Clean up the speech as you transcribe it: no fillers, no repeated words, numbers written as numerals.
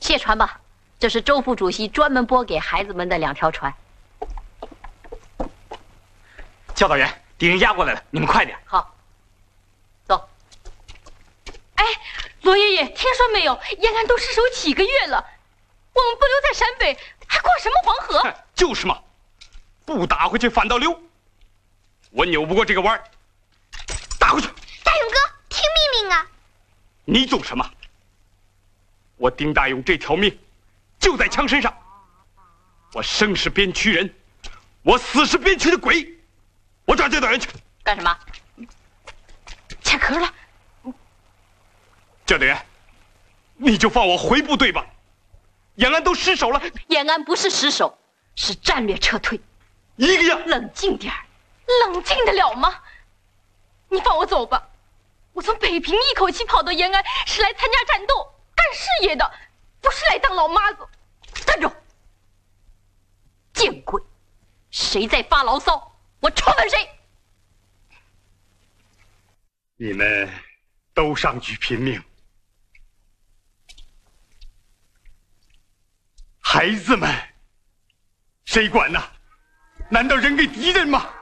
卸船吧，这是周副主席专门拨给孩子们的2条船。 教导员，敌人压过来了，你们快点。 好，走。 哎，罗爷爷，听说没有？延安都失守几个月了，我们不留在陕北，还过什么黄河？ 就是嘛，不打回去反倒溜。我扭不过这个弯儿，打回去。 大勇哥，听命令啊！ 你懂什么？我丁大勇这条命就在枪身上。我生是边区人，我死是边区的鬼。我找教导员去。 干什么？ 卡壳了。 教导员，你就放我回部队吧。延安都失守了。 延安不是失守，是战略撤退。 一个样。 冷静点儿。 冷静得了吗？你放我走吧。我从北平一口气跑到延安，是来参加战斗、干事业的，不是来当老妈子。 站住！见鬼！谁在发牢骚，我处分谁！ 你们都上去拼命，孩子们谁管呢？难道扔给敌人吗？